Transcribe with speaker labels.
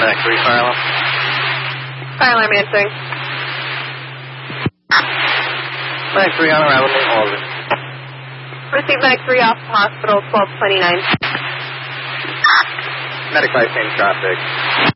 Speaker 1: Medic 3, fire alarm.
Speaker 2: Fire alarm answering.
Speaker 1: Medic 3 on arrival in Albany.
Speaker 2: Receive Medic 3 off the hospital, 1229.
Speaker 1: Medic 5, same traffic.